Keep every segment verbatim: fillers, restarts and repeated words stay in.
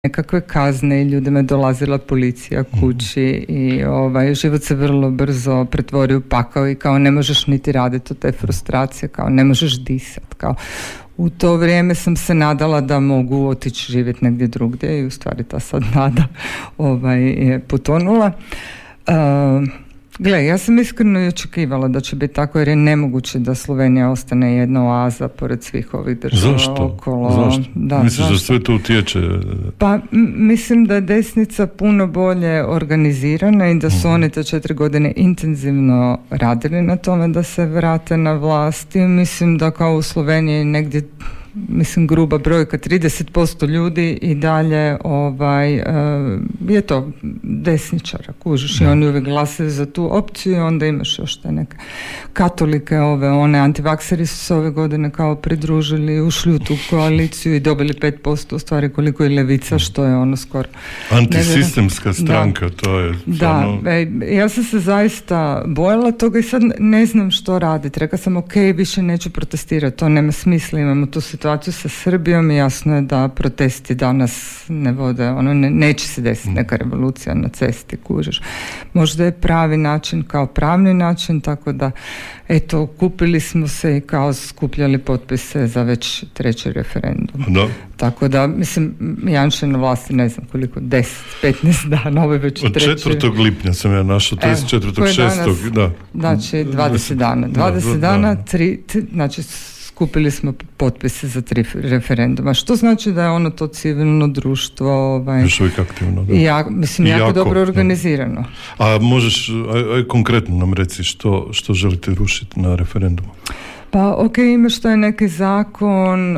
nekakve kazne i ljudima je dolazila policija kući i ovaj, život se vrlo brzo pretvori u pakao i kao ne možeš niti raditi od te frustracije, kao ne možeš disati, kao u to vrijeme sam se nadala da mogu otići živjeti negdje drugdje i u stvari ta sad nada ovaj, je potonula. Uh, Gle, ja sam iskreno i očekivala da će biti tako jer je nemoguće da Slovenija ostane jedna oaza pored svih ovih država. Zašto? Okolo. Zašto? Da, Misliš zašto? da sve to utječe? Pa m- mislim da je desnica puno bolje organizirana i da su mm. oni te četiri godine intenzivno radili na tome da se vrate na vlast i mislim da kao u Sloveniji negdje, mislim gruba brojka, trideset posto ljudi i dalje ovaj, uh, je to desničara, kužiš, i oni uvijek glasaju za tu opciju i onda imaš još te neke katolike, ove, one antivakseri su se ove godine kao pridružili, ušli u tu koaliciju i dobili pet posto u stvari koliko je Levica, što je ono skoro antisistemska stranka, da. To je Da, ono... e, ja sam se zaista bojala toga i sad ne znam što raditi. Rekla sam, ok, više neću protestirati, to nema smisla, imamo tu situaciju sa Srbijom i jasno je da protesti danas ne vode, ono ne, neće se desiti neka revolucija na cesti, kužiš. Možda je pravi način kao pravni način, tako da eto, kupili smo se i kao skupljali potpise za već treći referendum. Da. Tako da, mislim, Janša na vlasti ne znam koliko, deset, petnaest dana, ovo je već Od treći. četvrtog lipnja sam ja našao, to je četvrtog šestog da. Znači, dvadeset dana. dvadeset da, dana, da. tri, tri, znači, skupili smo potpise za tri referenduma, što znači da je ono to civilno društvo ovaj, još uvijek aktivno, da. Ja, mislim, jako, jako dobro organizirano. Da. A možeš, aj, aj konkretno nam reci što, što želite rušiti na referendumu? Pa ok, imaš to je neki zakon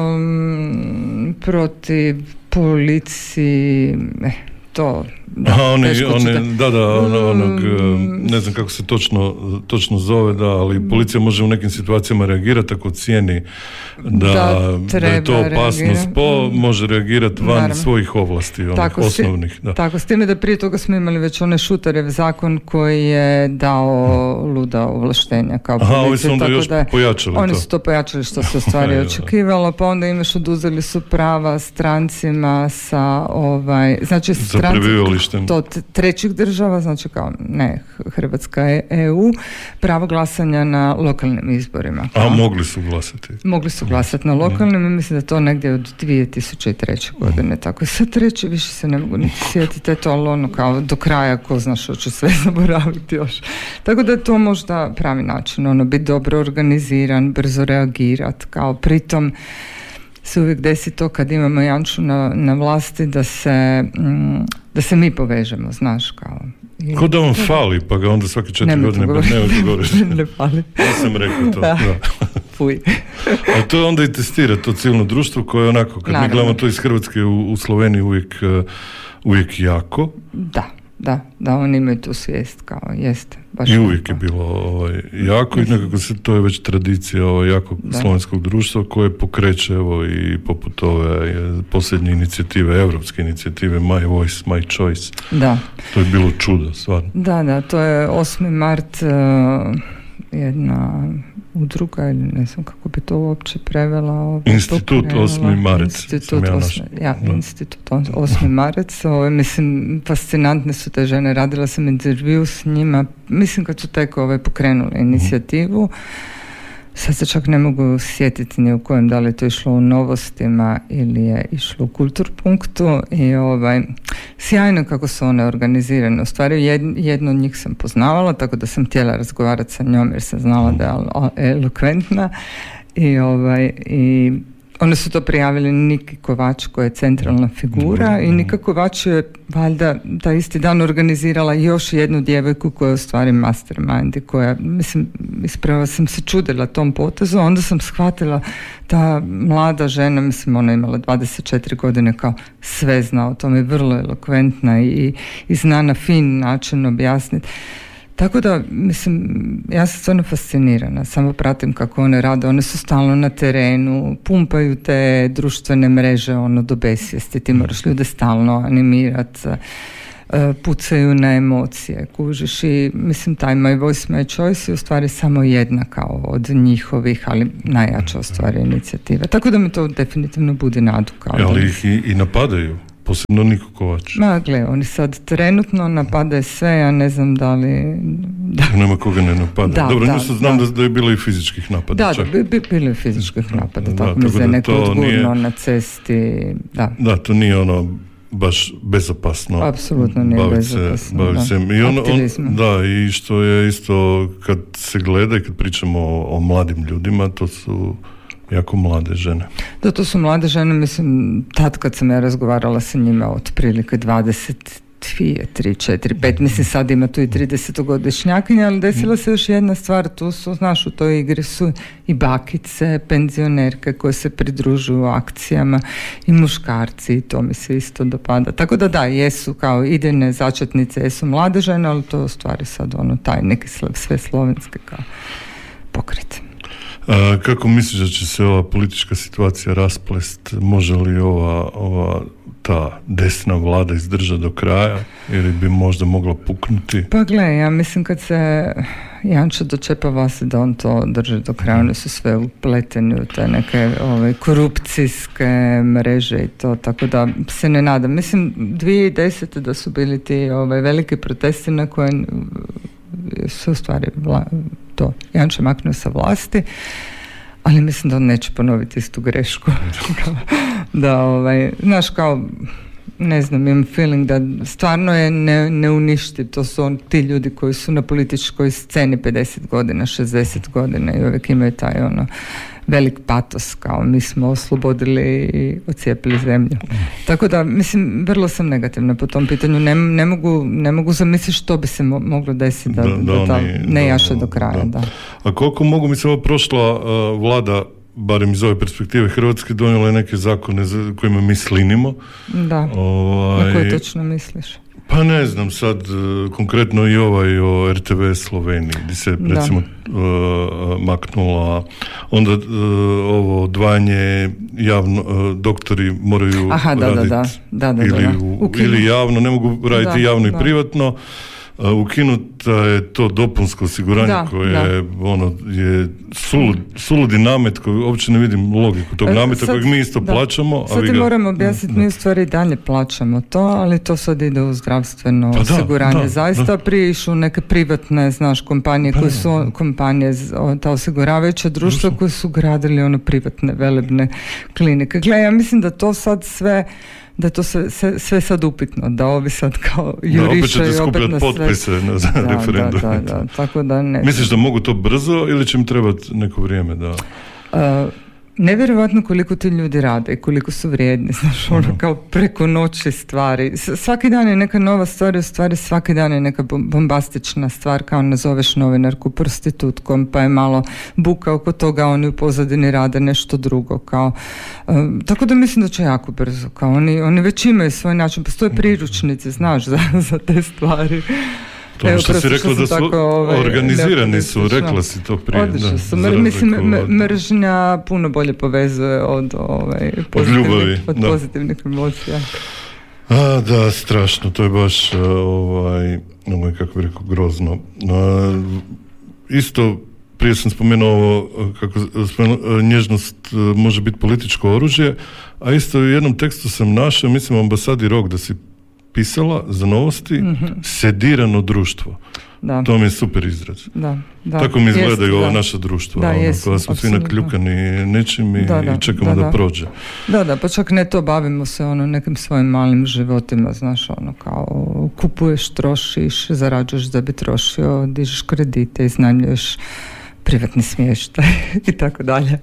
um, protiv policiji, eh, to da, Aha, oni, teško oni, da, da, ono, onog, ne znam kako se točno, točno zove, da, ali policija može u nekim situacijama reagirati ako cijeni da, da, da je to opasnost po, može reagirati van Naravno. svojih ovlasti, onih tako osnovnih. Da. Tako, s time da prije toga smo imali već onaj Šutarev zakon koji je dao luda ovlaštenja kao policija. Aha, ovi su onda još da je, pojačali oni to. Oni su to pojačali što se u stvari očekivalo, pa onda imaš oduzeli su prava strancima sa ovaj, znači stranci, to trećih država, znači kao ne Hrvatska je E U, pravo glasanja na lokalnim izborima. A mogli su glasati? Mogli su glasati na lokalnim i mislim da je to negdje od dvije tisuće treće godine. Tako i sad treće više se ne mogu niti sjetiti, to ali ono kao do kraja ko zna što će sve zaboraviti još. Tako da je to možda pravi način, ono biti dobro organiziran, brzo reagirati, kao pritom se uvijek desi to kad imamo Janšu na, na vlasti da se, mm, da se mi povežemo, znaš, kao. I, ko da on fali, pa ga onda svake četiri godine ne govoriš. Ne fali. Ja sam rekao to. Da. Fuj. A to je onda i testira to civilno društvo koje je onako, kad Naravno. mi gledamo to iz Hrvatske u, u Sloveniji uvijek, uvijek jako. Da. Da, da oni imaju tu svijest kao jeste. Baš I uvijek je bilo ovaj, jako i nekako se, to je već tradicija ovaj, jako da. slovenskog društva koje pokreće evo, i poput ove posljednje inicijative, evropske inicijative My Voice, My Choice. Da. To je bilo čudo, stvarno. Da, da, to je osmi mart uh, jedna udruga ili ne znam kako bi to uopće prevela. Ovaj, Institut osmi marec. Institut osmi, ja, da. Institut osmi marec. Ovaj, mislim, fascinantne su te žene. Radila sam intervju s njima. Mislim kad su tek ovaj, pokrenuli inicijativu. Uh-huh. Sad se čak ne mogu sjetiti ni u kojem, da li je to išlo u Novostima ili je išlo u Kulturpunktu i ovaj, sjajno kako su one organizirane. U stvari jednu od njih sam poznavala, tako da sam htjela razgovarati sa njom jer sam znala da je elokventna i, ovaj, i one su to prijavili Niki Kovač koja je centralna figura i Nika Kovač je valjda da isti dan organizirala još jednu djevojku koja je u stvari mastermind i koja, mislim, ispravo sam se čudila tom potezu, onda sam shvatila ta mlada žena, mislim ona je imala dvadeset četiri godine, kao sve zna o tome, vrlo elokventna i, i zna na fin način objasniti. Tako da, mislim, ja sam stvarno fascinirana, samo pratim kako one rade, one su stalno na terenu, pumpaju te društvene mreže ono do besvijesti, ti moraš ljude stalno animirati, pucaju na emocije, kužiš i mislim taj My Voice, My Choice je u stvari samo jedna kao od njihovih, ali najjača u stvari inicijativa, tako da mi to definitivno budi nadu. Kao ali ih i, i napadaju. posebno Niko Kovač. Ma, gle, oni sad trenutno napadaju sve, ja ne znam da li... Da. Nema koga ne napada. Da, Dobro, da, nešto znam da. da, da je bilo i fizičkih napada. Da, čak. da, bi, bilo je fizičkih napada, da, tako da, mi se neko odgurno nije, na cesti, da. Da, to nije ono baš bezopasno. Apsolutno nije bavit bezopasno, se, bavit da. se. I on, Aktivizmom. on, da, i što je isto, kad se gleda i kad pričamo o, o mladim ljudima, to su jako mlade žene. Da, to su mlade žene, mislim, tad kad sam ja razgovarala sa njima, otprilike dvadeset dvije, tri, četiri, pet, mislim sad ima tu i tridesetogodišnjakinja, ali desila se još jedna stvar, tu su, znaš, u toj igri su i bakice, penzionerke koje se pridružuju akcijama i muškarci, i to mi se isto dopada. Tako da da, jesu kao idejne začetnice, jesu mlade žene, ali to je u stvari sad ono taj neki sve slovenske kao pokret. A, kako misliš da će se ova politička situacija rasplest? Može li ova, ova ta desna vlada izdržati do kraja ili bi možda mogla puknuti? Pa gle, ja mislim kad se Janša dočepa vlasti da on to drži do kraja, oni su sve upleteni u te neke ove, korupcijske mreže i to, tako da se ne nadam. Mislim, dvije tisuće desete da su bili ti ove, veliki protesti na koje su u stvari vla, to Janša maknuo sa vlasti, ali mislim da on neće ponoviti istu grešku. Da, ovaj, znaš, kao, ne znam, imam feeling da stvarno je ne, ne uništi. To su on, ti ljudi koji su na političkoj sceni pedeset godina, šezdeset godina i uvijek imaju taj ono velik patos, kao mi smo oslobodili i ocijepili zemlju. Tako da, mislim, vrlo sam negativna po tom pitanju. Ne, ne, mogu, ne mogu zamisliti što bi se mo- moglo desiti da, da, da, da ta ne jaše do kraja. Da. Da. A koliko mogu mi se ova prošla uh, vlada, barem iz ove perspektive Hrvatske, donijela neke zakone za kojima mi slinimo. Da, ovaj, na koje točno misliš? Pa ne znam, sad uh, konkretno i ovaj o R T V Sloveniji, gdje se recimo uh, maknula, onda uh, ovo odvajanje javno, uh, doktori moraju Aha, da, raditi da, da, da, ili, da, da. U, ili javno, ne mogu raditi da, javno da. i privatno. Uh, ukinuta je to dopunsko osiguranje da, koje da. ono je sulud, suludi namet koji uopće ne vidim logiku tog nameta kojeg mi isto da. plaćamo. Sad ti ga... moramo objasniti, da. mi u stvari dalje plaćamo to, ali to sad ide u zdravstveno pa osiguranje. Da, zaista da. prije išu neke privatne, znaš, kompanije pa koje su kompanije, ta osiguravajuća društva koje su gradili ono privatne velebne klinike. Gle, ja mislim da to sad sve da to sve, sve, sve sad upitno, da ovi sad kao jurišaju da, opet na sve. potpise na, za da, referendum. Da, da, da, tako da ne. Misliš da mogu to brzo ili će im trebati neko vrijeme da... Uh, nevjerojatno koliko ti ljudi rade i koliko su vrijedni, znaš, ono uh-huh. kao preko noći stvari. Svaki dan je neka nova stvar, u stvari svaki dan je neka bombastična stvar, kao nazoveš novinarku prostitutkom, pa je malo buka oko toga, oni u pozadini rade nešto drugo, kao, um, tako da mislim da će jako brzo, kao oni, oni već imaju svoj način, postoje priručnici, znaš, za, za te stvari. To Evo, što si rekla da su tako, ovaj, organizirani su, rekla si to prije. Odlično su. Mr, mislim, od... mržnja puno bolje povezuje od, ovaj, pozitivnih, od, ljubavi, od pozitivnih emocija. A, da, strašno, to je baš ovaj, ovaj kako bih rekao, grozno. A, isto, prije sam spomenuo ovo, kako spomenuo, nježnost može biti političko oružje, a isto u jednom tekstu sam našao, mislim, ambasadi Rok, da si pisala za Novosti, mm-hmm. sedirano društvo. Da. To mi je super izraz. Da, da. Tako mi izgledaju ova naša društva. Da, ono, jesu, koja smo svi nakljukani nečim i, da, da, i čekamo da, da. da prođe. Da, da, pa čak ne to, bavimo se ono nekim svojim malim životima, znaš, ono kao kupuješ, trošiš, zarađuješ da bi trošio, dižeš kredite, iznajmljuješ privatni smještaj i tako dalje.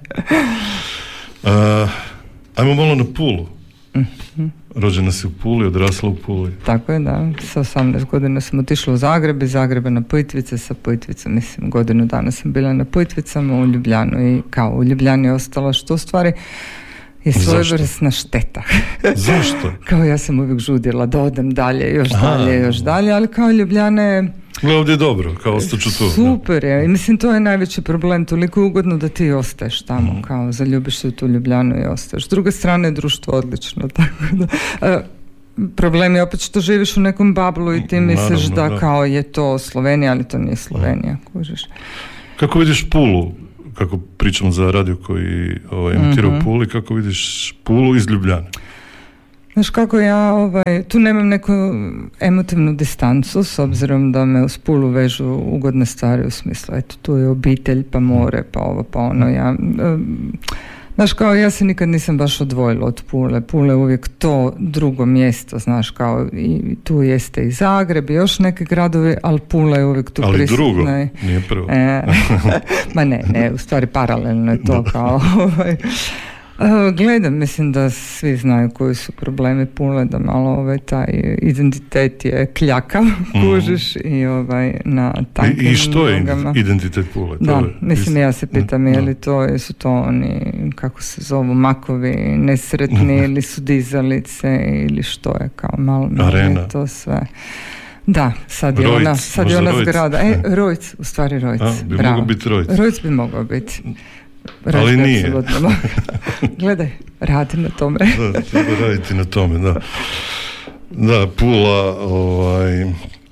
Ajmo malo na Pulu. Mm-hmm. Rođena si u Puli, odrasla u Puli. Tako je, da. Sa osamnaest godina sam otišla u Zagreb, iz Zagreba na Plitvice, sa Plitvice, mislim, godinu dana sam bila na Plitvicama, u Ljubljanu i kao u Ljubljani je ostala, što u stvari je svojevrsna šteta. Zašto? Kao ja sam uvijek žudila da odem dalje, još Aha. dalje, još dalje, ali kao Ljubljana je... Gle, ovdje je dobro, kao ostaću tu. Super je, i mislim to je najveći problem, toliko je ugodno da ti ostaješ tamo, mm. kao zaljubiš se u tu Ljubljanu i ostaješ. S druge strane je društvo odlično, tako da... A, problem je opet što živiš u nekom bablu i ti misliš Naravno, da, da kao je to Slovenija, ali to nije Slovenija, kužiš. Kako vidiš Pulu? Kako pričamo za radio koji ovaj, emitira mm-hmm. u Puli, kako vidiš Pulu iz Ljubljane? Znaš kako ja ovaj, tu nemam neku emotivnu distancu s obzirom da me uz Pulu vežu ugodne stvari u smislu, eto tu je obitelj, pa more, pa ovo, pa ono. Ja, znaš kao ja se nikad nisam baš odvojila od Pule. Pule je uvijek to drugo mjesto, znaš kao i tu jeste i Zagreb i još neki gradovi, ali Pula je uvijek tu ali prisutna. Ali drugo, nije prvo. E, ma ne, ne, u stvari paralelno je to kao ovaj. Gledam, mislim da svi znaju koji su problemi Pule, da malo ovaj taj identitet je kljakav, kužiš, mm. i ovaj na tankim I, i što je nogama. Identitet Pule? Da, to je, mislim ja se pitam mm. je li to, jesu to oni, kako se zovu, makovi nesretni ili su dizalice ili što je kao malo, malo je to sve. Da, sad je Rojc, ona, sad je ona zgrada. E, Rojc, u stvari Rojc. A, bi Bravo. mogao biti Rojc. Rojc bi mogao biti. Ali Ražbe, nije. Gledaj, radi na tome. Da, treba raditi na tome, da. Da, Pula, ovaj, uh,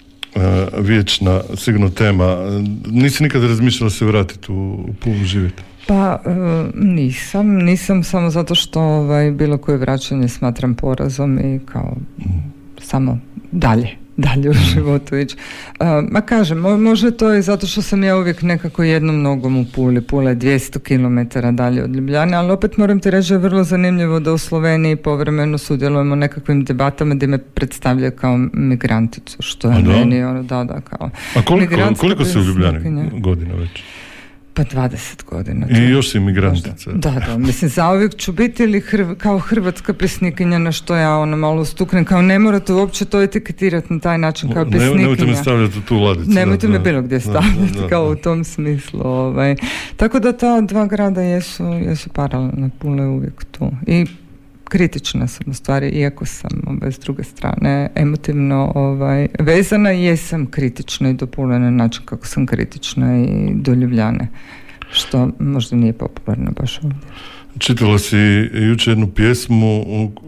vječna, sigurno tema. Nisi nikada razmišljala se vratiti u, u Pulu živjeti? Pa uh, nisam, nisam samo zato što ovaj, bilo koje vraćanje smatram porazom i kao mm. samo dalje. dalje u životu ići. Uh, ma kažem, možda to je zato što sam ja uvijek nekako jednom nogom u Puli. Pula je dvjesto kilometara dalje od Ljubljane, ali opet moram ti reći da je vrlo zanimljivo da u Sloveniji povremeno sudjelujemo u nekakvim debatama gdje me predstavljaju kao migranticu, što je da? meni ono, da, da, kao a koliko, koliko si u Ljubljani godina već? Pa dvadeset godina. I još si imigrantica. Da, da, mislim, zauvijek ću biti ili hrv, kao hrvatska pjesnikinja, na što ja ono malo stuknem, kao ne morate uopće to etiketirati na taj način kao pjesnikinja. Ne, nemojte me stavljati u tu ladicu. Nemojte da, me bilo gdje stavljati, da, da, kao da. u tom smislu. Ovaj. Tako da ta dva grada jesu, jesu paralelne, Pula je uvijek tu. I kritična sam u stvari, iako sam ovaj, s druge strane emotivno ovaj, vezana, jesam kritična i do Pule na način kako sam kritična i do Ljubljane, što možda nije popularno baš ovdje. Čitala si jučer jednu pjesmu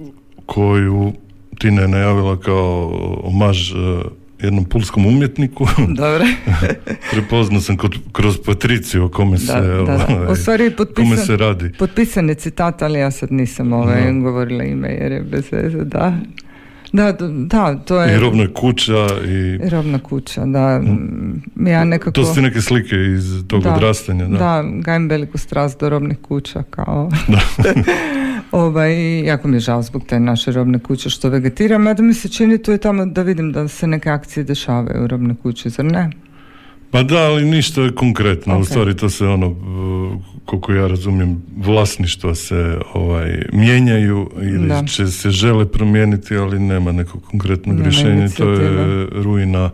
koju Tina je najavila kao omaž jednom pulskom umjetniku. Dobro. Prepoznao sam kod, kroz Patriciju o kome se, da, da, da. U stvari potpisan, kome se radi. Potpisan je citat, ali ja sad nisam ovaj, no. govorila ime jer je bez veze, da. Da, da, to je... I robna kuća i... I robna kuća, da. Ja nekako... To su ti neke slike iz tog da, odrastanja, da. Da, gajem veliku strast do robnih kuća, kao... Da. Ovaj, jako mi je žao zbog te naše robne kuće što vegetira, mada mi se čini tu i tamo da vidim da se neke akcije dešavaju u robne kuće, zar ne? Pa da, ali ništa konkretno, okay. U stvari to se ono, koliko ja razumijem, vlasništva se ovaj, mijenjaju ili da. će se žele promijeniti, ali nema nekog konkretnog nema rješenja, to je ruina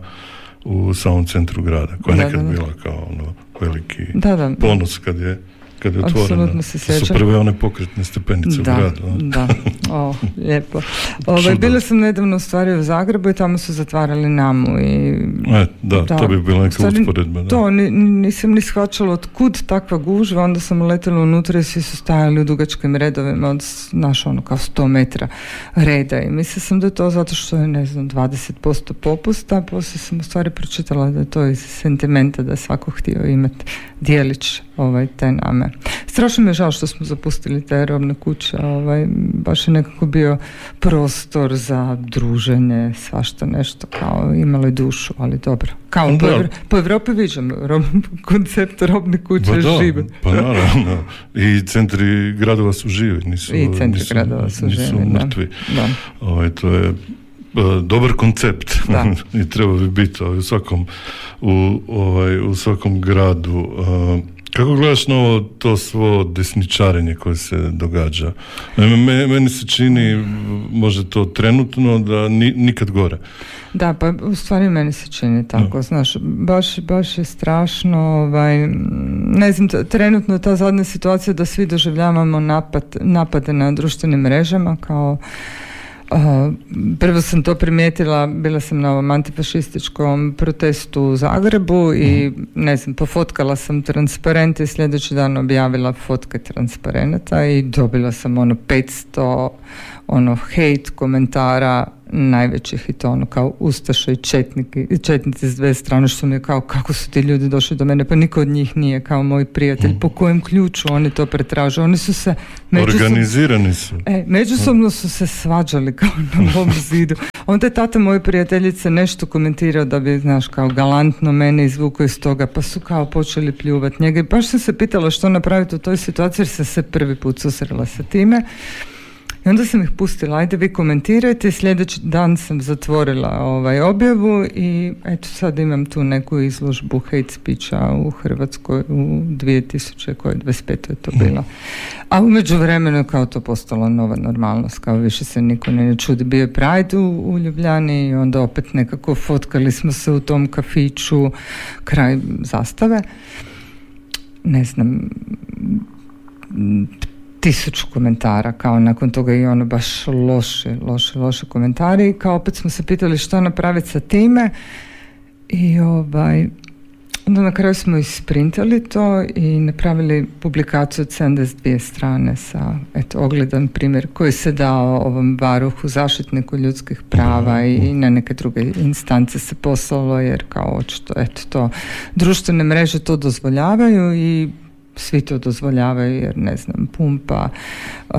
u samom centru grada, koja je nekad da, da. bila kao ono veliki da, da. ponos kad je kad je otvoreno. Su prve one pokretne stepenice da, u gradu. Da, o, lijepo. Ove, bila sam nedavno u stvari u Zagrebu i tamo su zatvarali Namu. I, e, da, da, to bi bila neka usporedba. To, ni, nisam ni shvaćala od kud takva gužva, onda sam uletela unutra i svi su stajali u dugačkim redovima od, znaš, ono, kao sto metra reda i mislila sam da je to zato što je, ne znam, dvadeset posto popusta, poslije sam u stvari pročitala da je to iz sentimenta da je svako htio imati dijelić ovaj, te Name. Strašno mi je žao što smo zapustili te robne kuće, ovaj, baš je nekako bio prostor za druženje, svašta nešto, kao imalo je dušu, ali dobro. Kao po, Evro, po Evropi viđam rob, koncept robne kuće pa žive. Pa naravno, i centri gradova su živi, nisu, I centri nisu, gradova su nisu živi, mrtvi. Da. Ovaj, to je dobar koncept i treba bi biti ovaj, u svakom u, ovaj, u svakom gradu. Uh, kako gledaš na ovo to svo desničarenje koje se događa? Me, meni se čini može to trenutno da ni, nikad gore. Da, pa u stvari meni se čini tako, no. Znaš, baš, baš je strašno, ovaj, ne znam, trenutno ta zadnja situacija da svi doživljavamo napad, napade na društvenim mrežama kao Uh, prvo sam to primijetila, bila sam na ovom antifašističkom protestu u Zagrebu i mm. ne znam, pofotkala sam transparente i sljedeći dan objavila fotke transparenata i dobila sam ono petsto ono hate komentara najvećih i to ono kao ustaše i četniki, četnici s dve strane, što mi je kao kako su ti ljudi došli do mene, pa niko od njih nije kao moj prijatelj, po kojem ključu oni to pretražu, oni su se međusobno, organizirani su e, međusobno su se svađali kao na Novom zidu. Onda je tata moje prijateljice nešto komentirao da bi, znaš, kao galantno mene izvukao iz toga, pa su kao počeli pljuvat njega i baš sam se pitala što napraviti u toj situaciji jer sam se prvi put susrela sa time. I onda sam ih pustila, ajde vi komentirajte, sljedeći dan sam zatvorila ovaj objavu i eto sad imam tu neku izložbu hate speecha u Hrvatskoj u dvije tisuće dvadeset pete je to bila. A u međuvremenu kao to postalo nova normalnost, kao više se niko ne čudi. Bio je Pride u, u Ljubljani i onda opet nekako fotkali smo se u tom kafiću kraj zastave. Ne znam, tisuću komentara, kao nakon toga i ono baš loše, loše, loše komentari i kao opet smo se pitali što napraviti sa time i ovaj, onda na kraju smo isprintali to i napravili publikaciju od sedamdeset dvije strane sa, eto, ogledan primjer koji se dao ovom Baruhu, zaštitniku ljudskih prava i, i na neke druge instance se poslalo jer kao očito, eto to, društvene mreže to dozvoljavaju i svi to dozvoljavaju jer ne znam, pumpa, uh,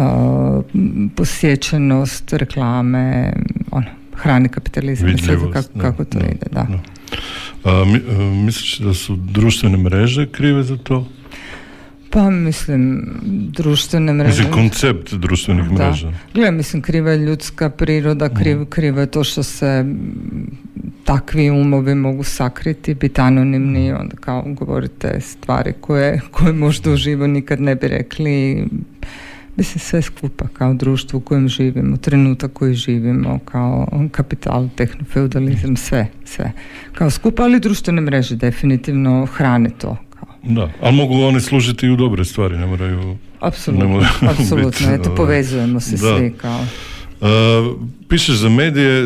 posjećenost, reklame, ono, hrani kapitalizam, kako, kako to da, ide, da. da. A, mi, a, misliš da su društvene mreže krive za to? Pa mislim, društvene mreže... Mislim, koncept društvenih da. mreža. Gle, mislim, kriva je ljudska priroda, kriv, kriva je to što se takvi umovi mogu sakriti, biti anonimni, onda kao govorite stvari koje, koje možda uživo nikad ne bi rekli. Mislim, sve skupa kao društvo u kojem živimo, trenutak koji živimo, kao kapital, tehnofeudalizam, sve, sve. Kao skupa, ali društvene mreže definitivno hrane to. Da, ali mogu oni služiti i u dobre stvari, ne moraju... Apsolutno, ne moraju apsolutno, biti, eto, povezujemo se da. Svi kao... Uh, pišeš za medije,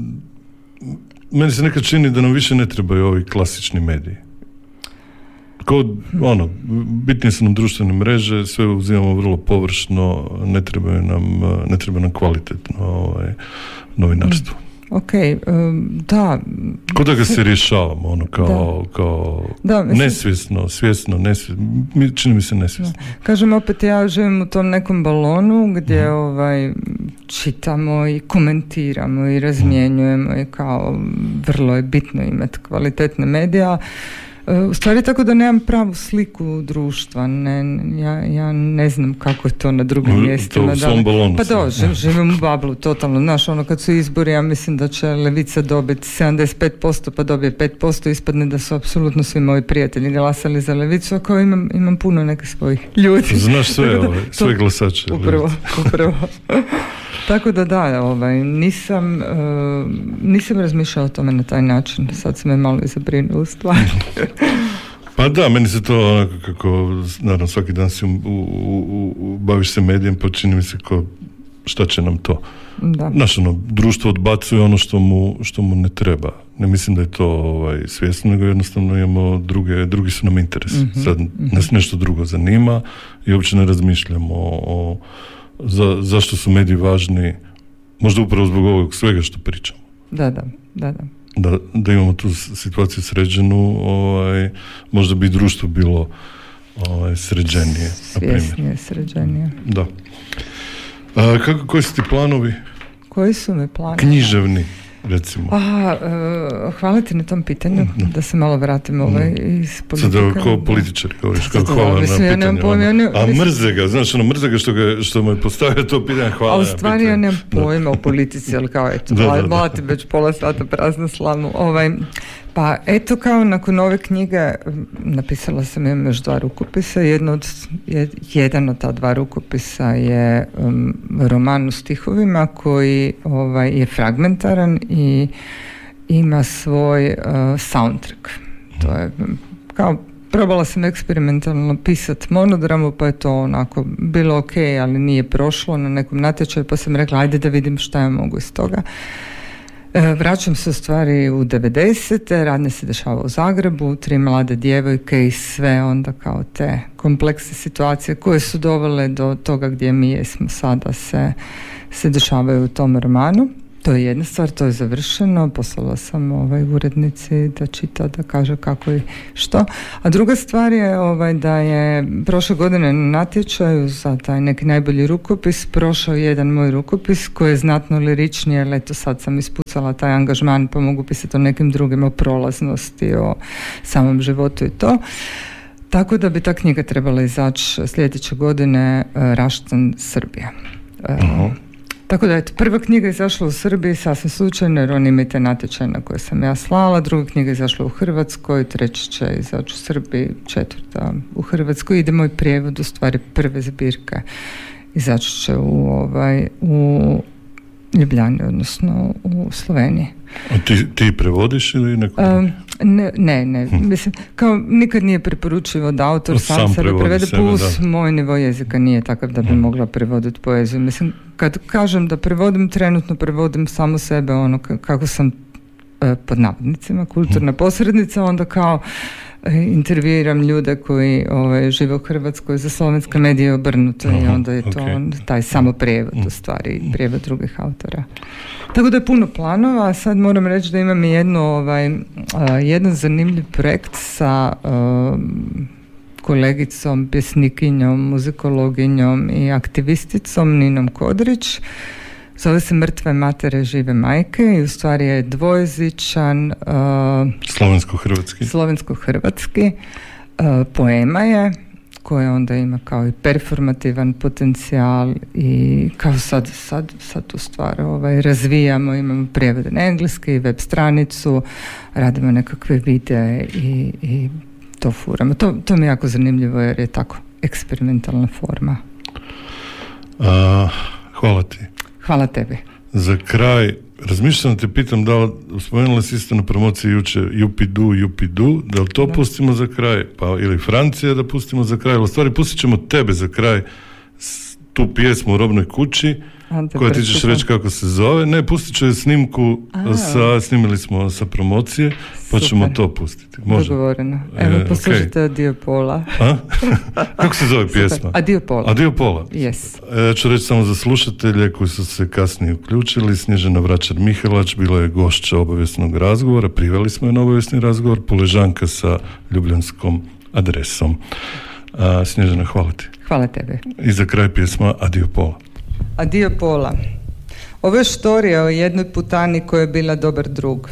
meni se nekad čini da nam više ne trebaju ovi klasični mediji. Kao, ono, bitnije su nam društvene mreže, sve uzimamo vrlo površno, ne trebaju nam, ne treba nam kvalitetno ovaj, novinarstvo. Ok, um, da. Kod da ga se rješavamo, ono, kao, kao da, mislim, nesvjesno, svjesno, nesvjesno, čini mi se nesvjesno. Da. Kažem, opet ja živim u tom nekom balonu gdje mm. ovaj, čitamo i komentiramo i razmjenjujemo mm. i kao vrlo je bitno imati kvalitetne medije. U stvari tako da nemam pravu sliku društva, ne, ja, ja ne znam kako je to na drugim mjestima. To u svom balonu. Pa da, živim, živim u bablu, totalno. Znaš, ono kad su izbori, ja mislim da će Levica dobiti sedamdeset pet posto pa dobije pet posto, ispadne da su apsolutno svi moji prijatelji glasali za Levicu, a kao imam, imam puno nekih svojih ljudi. Znaš sve, ovaj, sve glasače. Upravo, upravo. Tako da da, ovaj, nisam, uh, nisam razmišljala o tome na taj način. Sad sam me malo i zabrinula stvari. Pa da, meni se to onako kako, naravno svaki dan si u, u, u, u, baviš se medijem, pa čini mi se kao šta će nam to. Da. Znaš, ono, društvo odbacuje ono što mu, što mu ne treba. Ne mislim da je to ovaj, svjesno, nego jednostavno imamo druge, drugi su nam interes. Mm-hmm. Sad nas nešto drugo zanima i uopće ne razmišljamo o, o Za, zašto su mediji važni, možda upravo zbog ovog svega što pričamo. Da, da, da, da. Da, da imamo tu situaciju sređenu, ovaj, možda bi društvo bilo ovaj, sređenije. Svjesnije, sređenije. Da. A, kako, koji su ti planovi? Koji su mi planovi? Književni, recimo. A, uh, hvala ti na tom pitanju, da, da se malo vratimo ovaj, iz politike. Sada kao političar, govoriš, kao hvala na pitanju. Ono. A mrze ga, znaš, ono mrze ga što, ga, što mu je postavio to pitanje, hvala. A u stvari ja nemam pojma o politici, ali kao eto, vlati već pola sata prazna slavu. Ovaj, pa eto, kao nakon ove knjige napisala sam imam još dva rukopisa. Jedno od, jedan od ta dva rukopisa je um, roman u stihovima koji ovaj, je fragmentaran i ima svoj uh, soundtrack. To je kao, probala sam eksperimentalno pisati monodramu, pa je to onako bilo ok, ali nije prošlo na nekom natječaju, pa sam rekla ajde da vidim šta ja mogu iz toga. Vraćam se u stvari u devedesete, radnje se dešava u Zagrebu, tri mlade djevojke i sve onda kao te kompleksne situacije koje su dovele do toga gdje mi jesmo sada se, se dešavaju u tom romanu. To je jedna stvar, to je završeno, poslala sam ovaj, urednici da čita, da kaže kako i što. A druga stvar je ovaj, da je prošle godine na natječaju za taj neki najbolji rukopis prošao jedan moj rukopis koji je znatno liričniji, ali eto sad sam ispucala taj angažman pa mogu pisati o nekim drugim, o prolaznosti, o samom životu i to. Tako da bi ta knjiga trebala izaći sljedeće godine, Raštan, Srbija. Uh-huh. Tako da, eto, prva knjiga je izašla u Srbiji sasvim slučajno, jer oni imaju te natječaje na koje sam ja slala, druga knjiga je izašla u Hrvatskoj, treća će izaći u Srbiji, četvrta u Hrvatskoj. Ide moj prijevod, u stvari prve zbirke izaći će u, ovaj, u Ljubljani, odnosno u Sloveniji. A ti, ti prevodiš ili neko? Um, ne, ne, ne. Hm. Mislim, kao nikad nije preporučivo da autor sam, sam sebe prevede, plus da. Moj nivo jezika nije takav da bi hm. mogla prevoditi poeziju. Mislim, kad kažem da prevodim, trenutno prevodim samo sebe, ono k- kako sam e, pod navodnicima kulturna hm. posrednica, onda kao intervjuiram ljude koji ovaj, žive u Hrvatskoj za slovenske medije obrnuto. Aha, i onda je to okay. taj samo prijevod u stvari, prijevod drugih autora. Tako da je puno planova, a sad moram reći da imam jednu, ovaj, uh, jedan zanimljiv projekt sa uh, kolegicom, pjesnikinjom, muzikologinjom i aktivisticom Ninom Kodrić. Zove se Mrtve matere, žive majke i u stvari je dvojezičan uh, slovensko-hrvatski slovensko-hrvatski uh, poema je koja onda ima kao i performativan potencijal i kao sad, sad, sad tu stvar ovaj, razvijamo, imamo prijevode na engleski, web stranicu, radimo nekakve videe i, i to furamo. To, to mi je jako zanimljivo jer je tako eksperimentalna forma. Uh, hvala ti. Hvala tebi. Za kraj, razmišljam te pitam da li, spomenula si isto na promociji jučer Jupidu, Jupidu, da li to da. pustimo za kraj, pa ili Francija da pustimo za kraj, ali u stvari pustit ćemo tebe za kraj, tu pjesmu u Robnoj kući, Ante, koja ti ćeš reći kako se zove. Ne, pustit ću je snimku, sa, snimili smo sa promocije, pa Super. ćemo to pustiti. Može? Dogovoreno. Evo, e, poslušajte okay. Adio Pola. A? Kako se zove pjesma? Adio Pola. Adio Pola. Yes. Ja ću reći samo za slušatelje koji su se kasnije uključili. Snježana Vračar-Mihelač bila je gošća obavijesnog razgovora. Priveli smo je na obavijesni razgovor. Puležanka sa ljubljanskom adresom. A, Snježana, hvala ti. Hvala tebe. I za kraj pjesma Adio Pola. Adio Pola. Ovo je štorija o jednoj putani koja je bila dobar drug.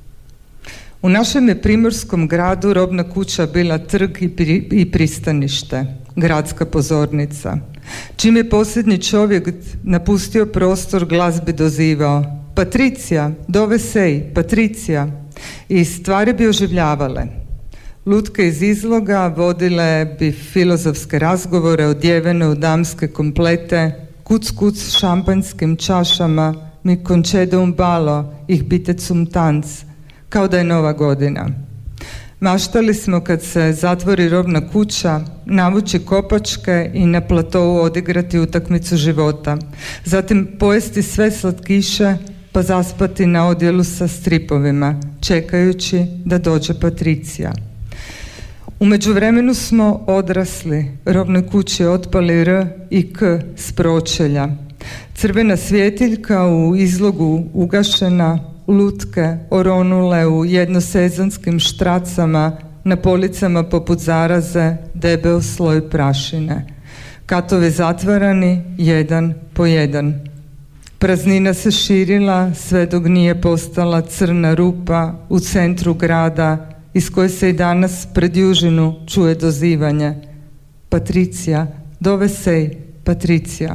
U našem je primorskom gradu robna kuća bila trg i, pri, i pristanište, gradska pozornica. Čim je posljednji čovjek napustio prostor, glas bi dozivao: Patricija, dove sej, Patricija. I stvari bi oživljavale. Lutke iz izloga vodile bi filozofske razgovore odjevene u damske komplete, kuc kuc šampanjskim čašama, mi concedo un balo, ih bite zum tanz, kao da je nova godina. Maštali smo kad se zatvori robna kuća, navući kopačke i na platovu odigrati utakmicu života, zatim pojesti sve slatkiše pa zaspati na odjelu sa stripovima, čekajući da dođe Patricija. U međuvremenu smo odrasli, robnoj kući otpali R i K s pročelja. Crvena svjetiljka u izlogu ugašena, lutke oronule u jednosezonskim štracama, na policama poput zaraze debel sloj prašine. Katovi zatvarani, jedan po jedan. Praznina se širila sve dok nije postala crna rupa u centru grada, iz koje se i danas pred južinu čuje dozivanje: Patricija, dove sej, Patricija.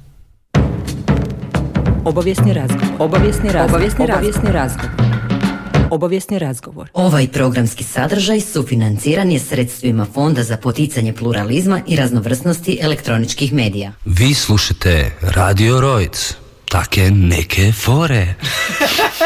Obavijesni razgovor. Obavijesni razgovor. Obavijesni razgovor. Obavijesni razgovor. Ovaj programski sadržaj sufinanciran je sredstvima Fonda za poticanje pluralizma i raznovrsnosti elektroničkih medija. Vi slušate Radio Rojc. Take neke fore.